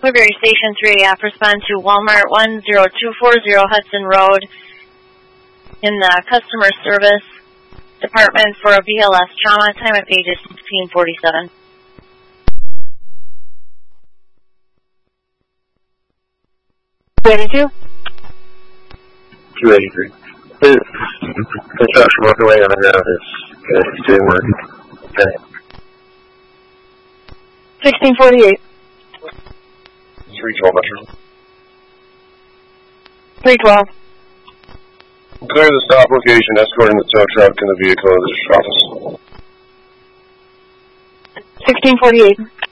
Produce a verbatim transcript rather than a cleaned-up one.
Woodbury Station three A F, respond to Walmart one zero two four zero Hudson Road in the customer service department for a B L S trauma. Time of page is sixteen forty-seven. two eighty-two? two eighty-three. Construction work away on the ground is uh, doing work. Okay. sixteen forty-eight. three twelve, Metro. three twelve. Clear the stop location, escorting the tow truck and the vehicle in the district office. sixteen forty-eight.